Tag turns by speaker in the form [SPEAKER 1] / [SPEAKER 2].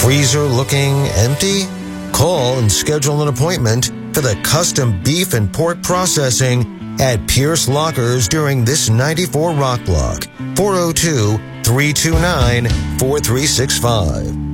[SPEAKER 1] Freezer looking empty? Call and schedule an appointment for the custom beef and pork processing at Pierce Lockers during this 94 Rock Block. 402-329-4365.